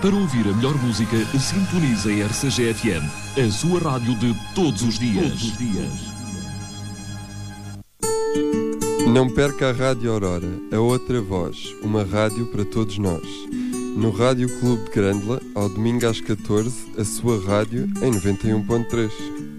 Para ouvir a melhor música, sintonize a RCG-FM, a sua rádio de todos os dias. Não perca a Rádio Aurora, a outra voz, uma rádio para todos nós. No Rádio Clube de Grândola, ao domingo às 14, a sua rádio em 91.3.